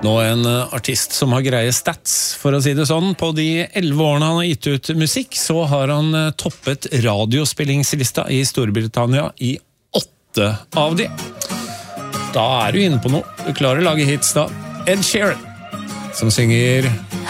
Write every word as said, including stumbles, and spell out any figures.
Nå en artist som har greie stats, for å si det sånn. På de elleve årene han har gitt ut musikk, så har han toppet radiospillingslista i Storbritannia i åtte av de. Da er du inne på noe. Du klarer å lage hits da. Ed Sheeran, som synger